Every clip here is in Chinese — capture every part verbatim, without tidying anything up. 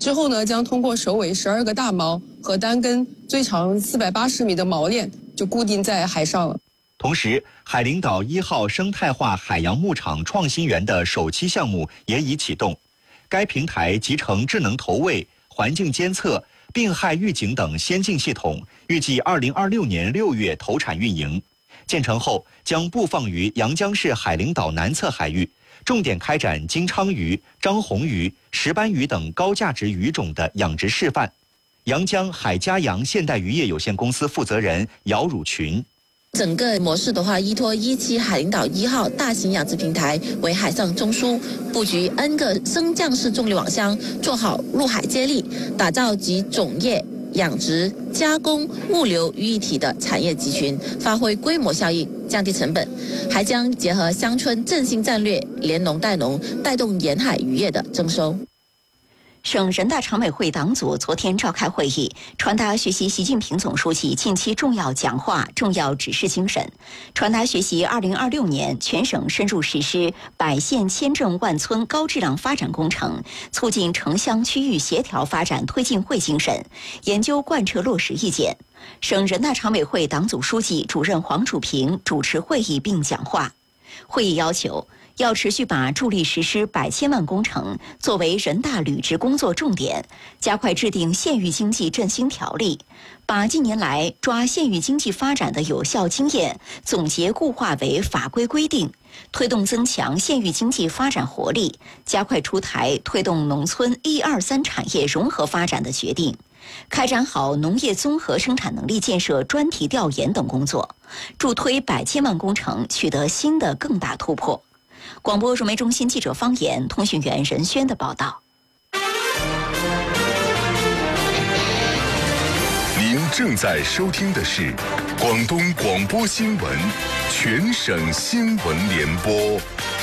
之后呢，将通过首尾十二个大锚和单根最长四百八十米的锚链就固定在海上了。 同时，海陵岛一号生态化海洋牧场创新园的首期项目也已启动。该平台集成智能投喂、环境监测、病害预警等先进系统，预计二零二六年六月投产运营。建成后，将布放于阳江市海陵岛南侧海域，重点开展金鲳鱼、章红鱼、石斑鱼等高价值鱼种的养殖示范。阳江海嘉阳现代渔业有限公司负责人姚汝群。 整个模式的话，依托一期海陵岛一号大型养殖平台为海上中枢，布局 N 个升降式重力网箱，做好陆海接力，打造集种业、养殖、加工、物流于一体的产业集群，发挥规模效应，降低成本，还将结合乡村振兴战略，联农带农，带动沿海渔业的增收。 省人大常委会党组昨天召开会议，传达学习习近平总书记近期重要讲话、重要指示精神，传达学习二零二六年全省深入实施百县千镇万村高质量发展工程，促进城乡区域协调发展推进会精神，研究贯彻落实意见。省人大常委会党组书记、主任黄楚平主持会议并讲话。会议要求，要持续把助力实施百千万工程作为人大履职工作重点，加快制定县域经济振兴条例，把近年来抓县域经济发展的有效经验总结固化为法规规定，推动增强县域经济发展活力，加快出台推动农村一二三产业融合发展的决定，开展好农业综合生产能力建设专题调研等工作，助推百千万工程取得新的更大突破。广播传媒中心记者方言、通讯员任轩的报道。 您正在收听的是广东广播新闻全省新闻联播。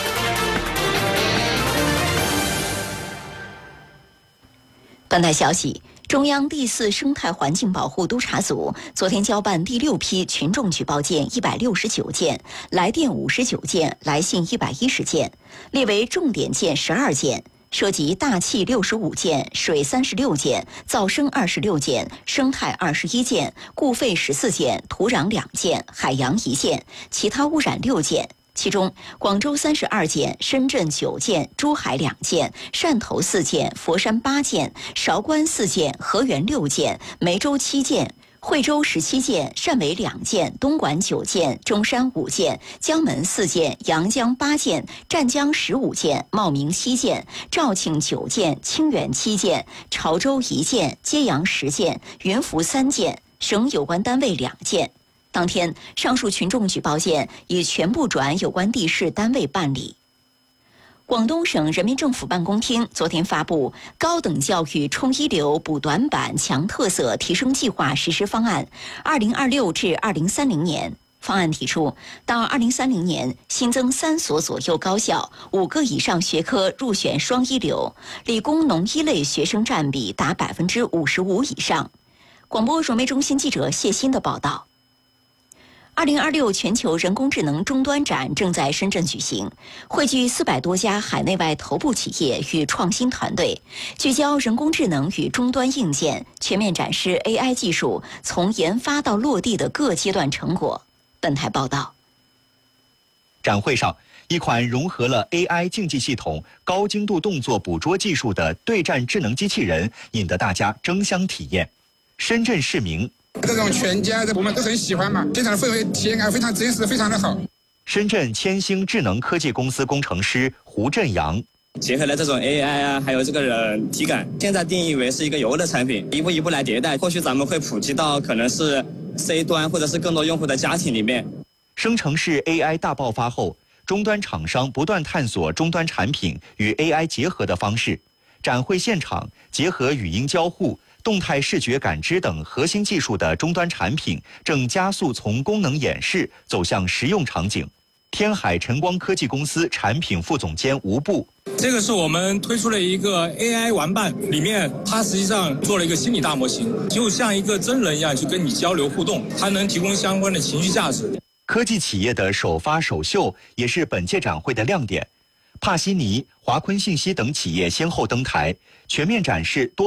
本台消息，中央第四生态环境保护督察组昨天交办第六批群众举报件一百六十九件，来电五十九件，来信一百一十件，列为重点件十二件，涉及大气六十五件、水三十六件、噪声二十六件、生态二十一件、固废十四件、土壤两件、海洋一件，其他污染六件。其中，广州三十二件，深圳九件，珠海两件，汕头四件，佛山八件，韶关四件，河源六件，梅州七件，惠州十七件，汕尾两件，东莞九件，中山五件，江门四件，阳江八件，湛江十五件，茂名七件，肇庆九件，清远七件，潮州一件，揭阳十件，云浮三件，省有关单位两件。当天，上述群众举报件已全部转有关地市单位办理。广东省人民政府办公厅昨天发布《高等教育冲一流、补短板、强特色提升计划实施方案（二零二六至二零三零年）》。方案提出，到二零三零年新增三所左右高校，五个以上学科入选双一流，理工农一类学生占比达百分之五十五以上。广播传媒中心记者谢鑫的报道。二零二六全球人工智能终端展正在深圳举行，汇聚四百多家海内外头部企业与创新团队，聚焦人工智能与终端硬件，全面展示 A I 技术从研发到落地的各阶段成果。本台报道。 展会上，一款融合了 A I 竞技系统、高精度动作捕捉技术的对战智能机器人，引得大家争相体验。深圳市民。 这种全家的我们都很喜欢嘛，现场的氛围体验感非常真实，非常的好。 深圳千星智能科技公司工程师胡振阳， 结合了这种 A I 啊，还有这个人体感，现在定义为是一个游乐产品，一步一步来迭代，后续咱们会普及到可能是 C 端或者是更多用户的家庭里面。 生成式 A I 大爆发后，终端厂商不断探索终端产品与 A I 结合的方式。展会现场结合语音交互、动态视觉感知等核心技术的终端产品正加速从功能演示走向实用场景。天海晨光科技公司产品副总监吴步， 这个是我们推出了一个 A I 玩伴，里面它实际上做了一个心理大模型，就像一个真人一样去跟你交流互动，它能提供相关的情绪价值。 科技企业的首发首秀也是本届展会的亮点。帕西尼、华坤信息等企业先后登台，全面展示多